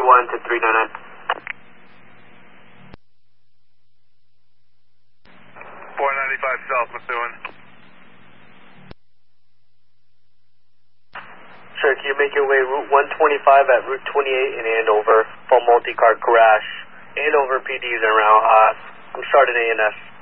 1 to 399. 495 South, Methuen. Sure, can you make your way Route 125 at Route 28 in Andover? Full multi-car crash. Andover PD is around. I'm starting ANS.